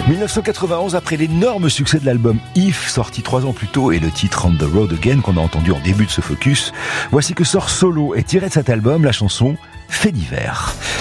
1991, après l'énorme succès de l'album If, sorti 3 ans plus tôt, et le titre On the Road Again qu'on a entendu en début de ce focus, voici que sort Solo et tiré de cet album la chanson Fait divers.